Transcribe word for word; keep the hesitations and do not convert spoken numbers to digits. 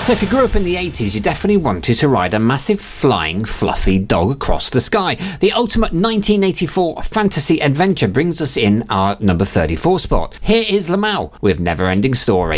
So if you grew up in the eighties, you definitely wanted to ride a massive flying fluffy dog across the sky. The ultimate nineteen eighty-four fantasy adventure brings us in our number thirty-four spot. Here is Lamal with Never Ending Story.